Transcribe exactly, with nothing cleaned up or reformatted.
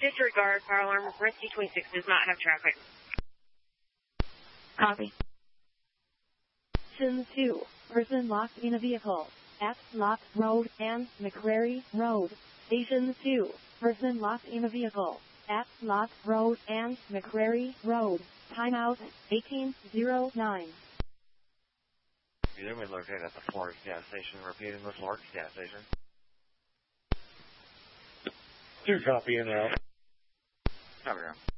Disregard, power alarm, Rescue twenty-six does not have traffic. Copy. Station two, person locked in a vehicle at Lock Road and McCrary Road. Station two, person locked in a vehicle at Lock Road and McCrary Road. Timeout eighteen oh nine. You've been located at the Florida gas station. Repeating the Florida gas station. Two copy in route. Copy,